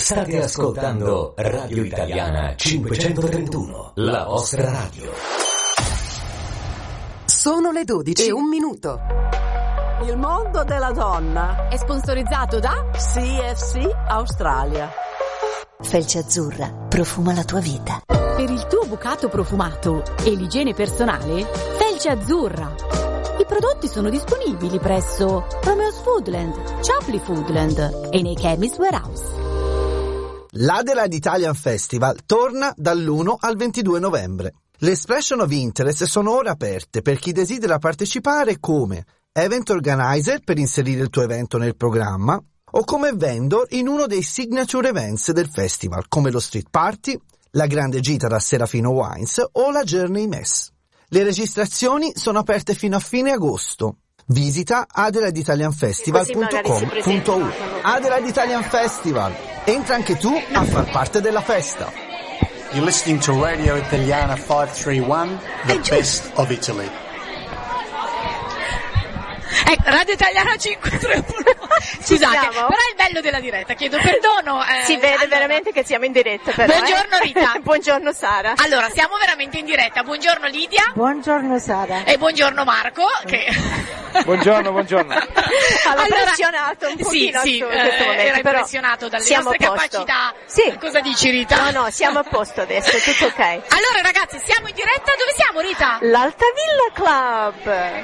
State ascoltando Radio Italiana 531, la vostra radio. Sono le 12:01. Il mondo della donna è sponsorizzato da CFC Australia. Felce Azzurra, profuma la tua vita. Per il tuo bucato profumato e l'igiene personale, Felce Azzurra. I prodotti sono disponibili presso Romeo's Foodland, Chapley Foodland e nei Chemist Warehouse. L'Adelaide Italian Festival torna dall'1 al 22 novembre. Le expression of interest sono ora aperte per chi desidera partecipare come event organizer per inserire il tuo evento nel programma o come vendor in uno dei signature events del festival come lo street party, la grande gita da Serafino Wines o la Journey Mess. Le registrazioni sono aperte fino a fine agosto. Visita adelaiditalianfestival.com.u. Adelaide Italian Festival. Entra anche tu a far parte della festa. You're listening to Radio Italiana 531, the best of Italy. Radio Italiana 531. Scusate, però è il bello della diretta, chiedo perdono. Si vede veramente che siamo in diretta, però. Buongiorno Rita. Buongiorno Sara. Allora, siamo veramente in diretta. Buongiorno Lidia. Buongiorno Sara. E buongiorno Marco. Che... Buongiorno. Allora, impressionato un pochino sì, in questo momento, era però impressionato dalle siamo nostre a posto. capacità. Sì. Cosa dici Rita? No, siamo a posto adesso, tutto ok. Allora ragazzi, siamo in diretta, dove siamo Rita? L'Altavilla Club.